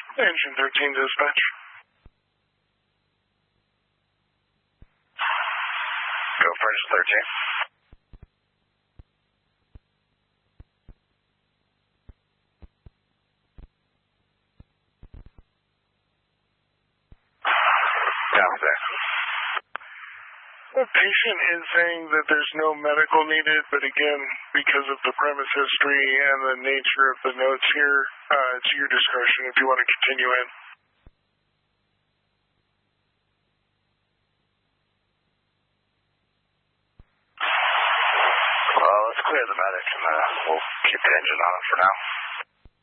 Engine 13 dispatch. Go for engine 13. Down there. The patient is saying that there's no medical needed, but again, because of the premise history and the nature of the notes here, it's your discretion if you want to continue in. Well, let's clear the medic and we'll keep the engine on it for now.